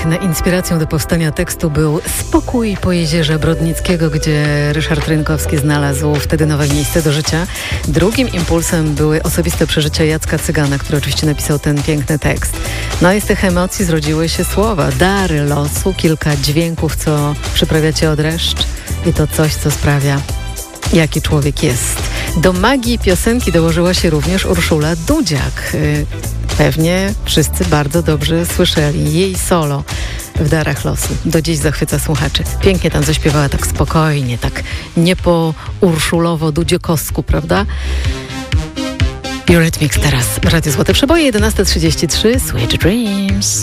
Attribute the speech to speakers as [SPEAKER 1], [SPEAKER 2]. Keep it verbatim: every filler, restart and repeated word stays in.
[SPEAKER 1] Inspiracją do powstania tekstu był Spokój po jeziorze Brodnickiego, gdzie Ryszard Rynkowski znalazł wtedy nowe miejsce do życia. Drugim impulsem były osobiste przeżycia Jacka Cygana, który oczywiście napisał ten piękny tekst. No i z tych emocji zrodziły się słowa, dary losu, kilka dźwięków, co przyprawia cię o dreszcz i to coś, co sprawia, jaki człowiek jest. Do magii piosenki dołożyła się również Urszula Dudziak. Pewnie wszyscy bardzo dobrze słyszeli jej solo w Darach losu. Do dziś zachwyca słuchaczy. Pięknie tam zaśpiewała, tak spokojnie, tak nie po urszulowo-dudziokowsku, prawda? Eurythmics teraz. Radio Złote Przeboje, jedenasta trzydzieści trzy. Sweet Dreams.